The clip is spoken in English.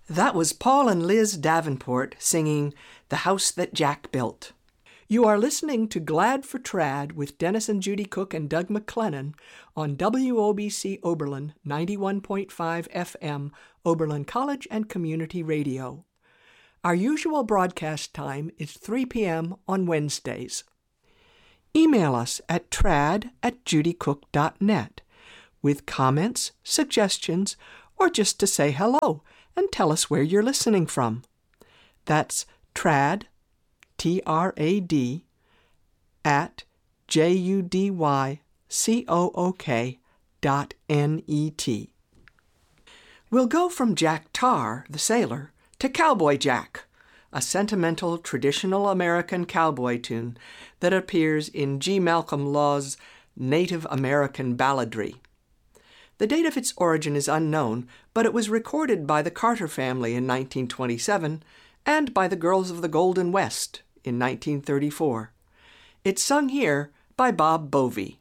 That was Paul and Liz Davenport singing The House That Jack Built. You are listening to Glad for Trad with Dennis and Judy Cook and Doug McLennan on WOBC Oberlin 91.5 FM, Oberlin College and Community Radio. Our usual broadcast time is 3 p.m. on Wednesdays. Email us at trad@judycook.net with comments, suggestions, or just to say hello and tell us where you're listening from. That's trad, T-R-A-D, at JUDYCOOK.net. We'll go from Jack Tar, the sailor, to Cowboy Jack, a sentimental traditional American cowboy tune that appears in G. Malcolm Law's Native American Balladry. The date of its origin is unknown, but it was recorded by the Carter family in 1927 and by the Girls of the Golden West in 1934. It's sung here by Bob Bovee.